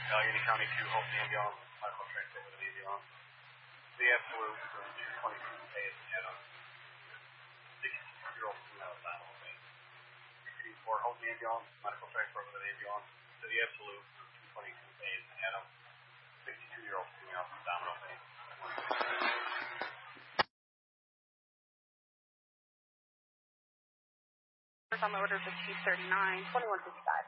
Allegheny County 2, Hope the ambulance, medical transfer with an ambulance. The absolute for 222 days and a 62-year-old female final pain. Repeating for Hope the ambulance, medical transfer with an ambulance. To the absolute for 222 days and a 62-year-old female abdominal pain. On the orders of 239, 2155.